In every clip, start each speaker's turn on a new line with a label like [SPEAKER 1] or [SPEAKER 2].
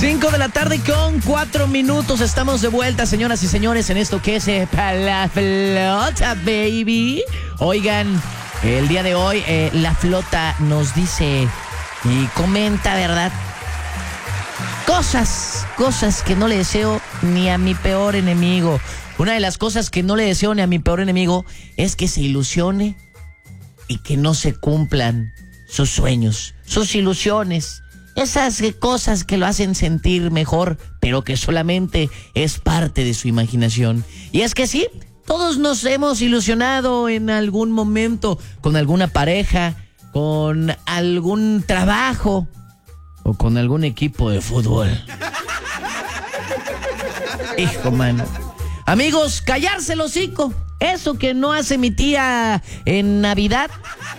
[SPEAKER 1] 5 de la tarde con 4 minutos. Estamos de vuelta, señoras y señores, en esto que es La Flota, baby. Oigan, el día de hoy La Flota nos dice y comenta, ¿verdad? Cosas que no le deseo ni a mi peor enemigo. Una de las cosas que no le deseo ni a mi peor enemigo es que se ilusione y que no se cumplan sus sueños, sus ilusiones. Esas cosas que lo hacen sentir mejor, pero que solamente es parte de su imaginación. Y es que sí, todos nos hemos ilusionado en algún momento con alguna pareja, con algún trabajo o con algún equipo de fútbol. Hijo, mano. Amigos, callarse el hocico. Eso que no hace mi tía en Navidad.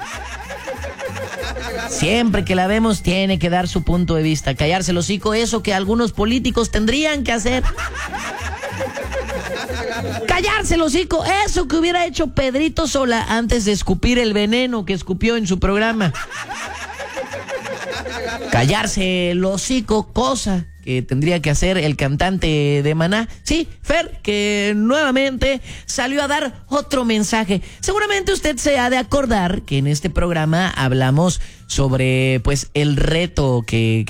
[SPEAKER 1] Siempre que la vemos tiene que dar su punto de vista. Callarse el hocico, eso que algunos políticos tendrían que hacer. Callarse el hocico, eso que hubiera hecho Pedrito Sola antes de escupir el veneno que escupió en su programa. Callarse el hocico, cosa que tendría que hacer el cantante de Maná. Sí, Fer, que nuevamente salió a dar otro mensaje. Seguramente usted se ha de acordar que en este programa hablamos sobre, pues, el reto que